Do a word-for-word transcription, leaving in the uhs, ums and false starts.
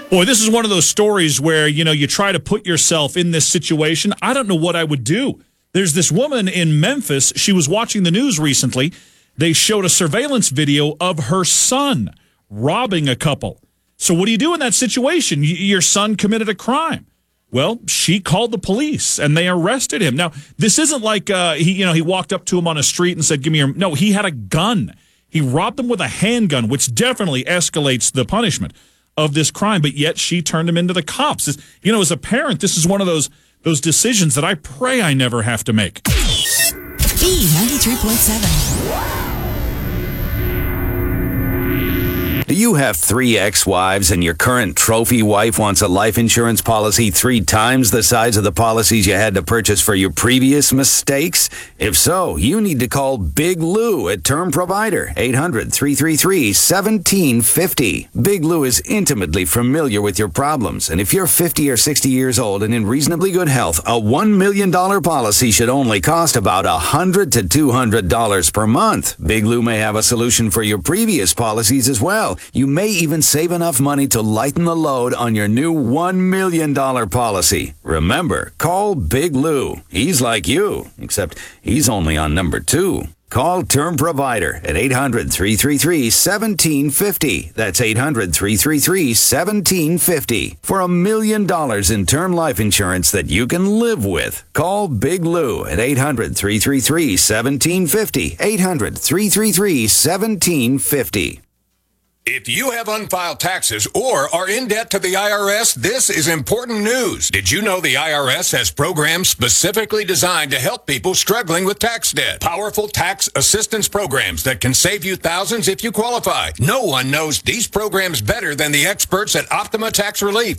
Boy, this is one of those stories where, you know, you try to put yourself in this situation. I don't know what I would do. There's this woman in Memphis. She was watching the news recently. They showed a surveillance video of her son robbing a couple. So what do you do in that situation? Y- your son committed a crime. Well, she called the police and they arrested him. Now, this isn't like uh, he, you know, he walked up to him on a street and said, "Give me your." No, he had a gun. He robbed them with a handgun, which definitely escalates the punishment of this crime, but yet she turned him into the cops. This, you know, as a parent, this is one of those those decisions that I pray I never have to make. B ninety-three point seven. Do you have three ex-wives and your current trophy wife wants a life insurance policy three times the size of the policies you had to purchase for your previous mistakes? If so, you need to call Big Lou at Term Provider, eight hundred, three three three, one seven five zero. Big Lou is intimately familiar with your problems, and if you're fifty or sixty years old and in reasonably good health, a one million dollars policy should only cost about one hundred to two hundred dollars per month. Big Lou may have a solution for your previous policies as well. You may even save enough money to lighten the load on your new one million dollars policy. Remember, call Big Lou. He's like you, except he's only on number two. Call Term Provider at eight hundred, three three three, one seven five zero. That's eight hundred, three three three, one seven five zero for a million dollars in term life insurance that you can live with. Call Big Lou at eight hundred, three three three, one seven five zero. eight hundred, three three three, one seven five zero. If you have unfiled taxes or are in debt to the I R S, this is important news. Did you know the I R S has programs specifically designed to help people struggling with tax debt? Powerful tax assistance programs that can save you thousands if you qualify. No one knows these programs better than the experts at Optima Tax Relief.